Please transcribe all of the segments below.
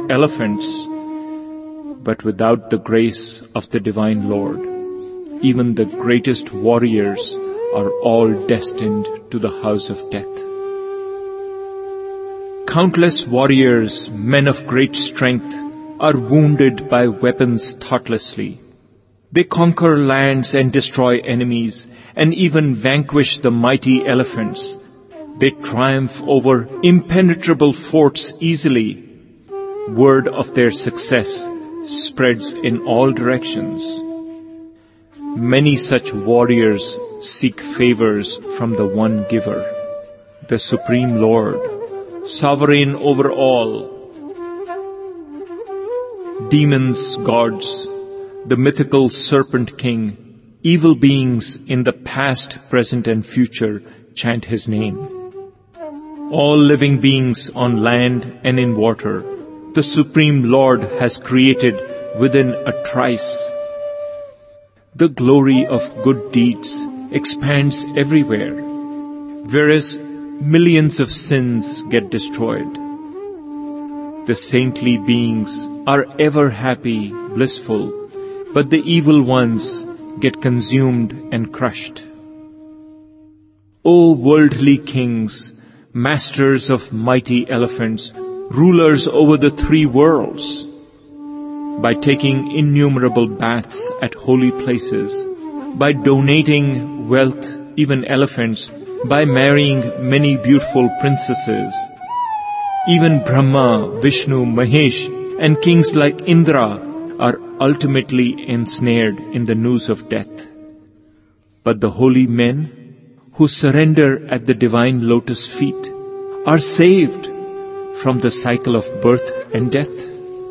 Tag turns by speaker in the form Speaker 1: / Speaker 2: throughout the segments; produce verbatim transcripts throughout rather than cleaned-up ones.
Speaker 1: elephants, but without the grace of the Divine Lord, even the greatest warriors are all destined to the house of death. Countless warriors, men of great strength, are wounded by weapons thoughtlessly. They conquer lands and destroy enemies, and even vanquish the mighty elephants. They triumph over impenetrable forts easily. Word of their success spreads in all directions. Many such warriors seek favors from the one giver, the Supreme Lord, sovereign over all. Demons, gods, the mythical serpent king, evil beings in the past, present and future chant his name. All living beings on land and in water, the Supreme Lord has created within a trice. The glory of good deeds expands everywhere, whereas millions of sins get destroyed. The saintly beings are ever happy, blissful, but the evil ones get consumed and crushed. O worldly kings, masters of mighty elephants, rulers over the three worlds, by taking innumerable baths at holy places, by donating wealth, even elephants, by marrying many beautiful princesses, even Brahma, Vishnu, Mahesh, and kings like Indra are ultimately ensnared in the noose of death. But the holy men who surrender at the divine lotus feet are saved from the cycle of birth and death.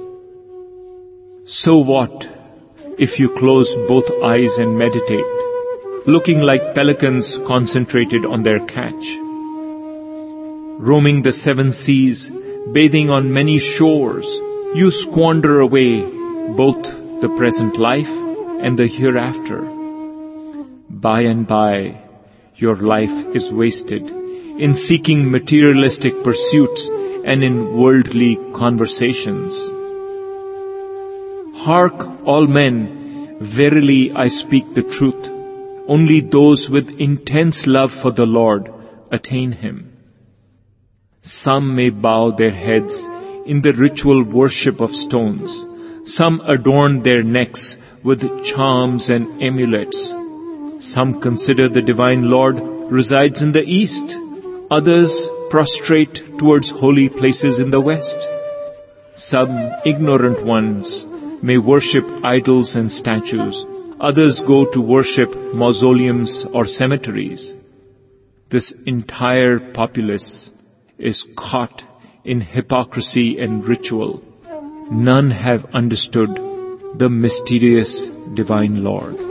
Speaker 1: So what if you close both eyes and meditate, looking like pelicans concentrated on their catch? Roaming the seven seas, bathing on many shores, you squander away both the present life and the hereafter. By and by, your life is wasted in seeking materialistic pursuits and in worldly conversations. Hark, all men, verily I speak the truth. Only those with intense love for the Lord attain Him. Some may bow their heads in the ritual worship of stones. Some adorn their necks with charms and amulets. Some consider the Divine Lord resides in the east. Others prostrate towards holy places in the west. Some ignorant ones may worship idols and statues. Others go to worship mausoleums or cemeteries. This entire populace is caught in hypocrisy and ritual. None have understood the mysterious Divine Lord.